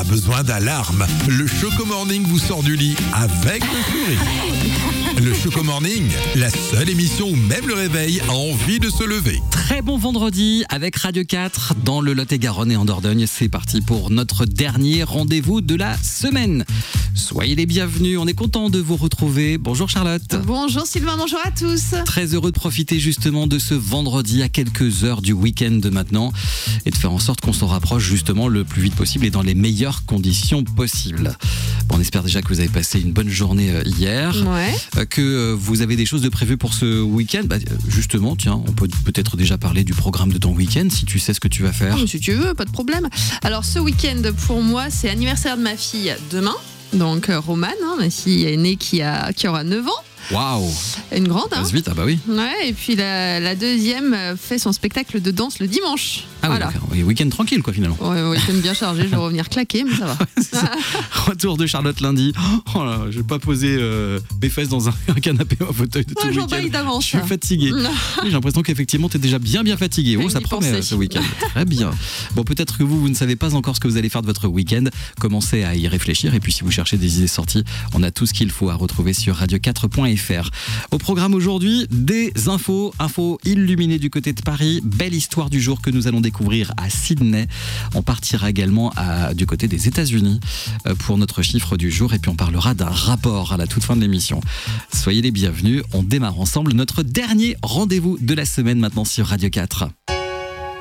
besoin d'alarme. Le Choco Morning vous sort du lit avec le sourire. Le Choco Morning, la seule émission où même le réveil a envie de se lever. Très bon vendredi avec Radio 4 dans le Lot-et-Garonne et en Dordogne. C'est parti pour notre dernier rendez-vous de la semaine. Soyez les bienvenus, on est content de vous retrouver. Bonjour Charlotte. Bonjour Sylvain, bonjour à tous. Très heureux de profiter justement de ce vendredi à quelques heures du week-end de maintenant et de faire en sorte qu'on s'en rapproche justement le plus vite possible et dans les meilleures conditions possibles. Bon, on espère déjà que vous avez passé une bonne journée hier, que vous avez des choses de prévues pour ce week-end. Justement, tiens, on peut peut-être déjà parler du programme de ton week-end si tu sais ce que tu vas faire. Si tu veux, pas de problème. Alors ce week-end pour moi c'est anniversaire de ma fille demain. Donc Romane, ma fille aînée qui aura 9 ans. Waouh! Une grande, passe vite, ah bah oui. Ouais, et puis la deuxième fait son spectacle de danse le dimanche. Ah voilà. Oui, week-end tranquille quoi finalement. Ouais, week-end bien chargé, je vais revenir claquer, mais ça va. Retour de Charlotte lundi. Oh là, je vais pas poser mes fesses dans un canapé ou un fauteuil de tout le week-end. Je suis fatigué. J'ai l'impression qu'effectivement t'es déjà bien fatigué. Oh, ça promet ce week-end. Très bien. Bon, peut-être que vous ne savez pas encore ce que vous allez faire de votre week-end. Commencez à y réfléchir et puis si vous cherchez des idées sorties, on a tout ce qu'il faut à retrouver sur radio4.fr. Au programme aujourd'hui, des infos illuminées du côté de Paris. Belle histoire du jour que nous allons découvrir à Sydney. On partira également du côté des États-Unis pour notre chiffre du jour et puis on parlera d'un rapport à la toute fin de l'émission. Soyez les bienvenus, on démarre ensemble notre dernier rendez-vous de la semaine maintenant sur Radio 4.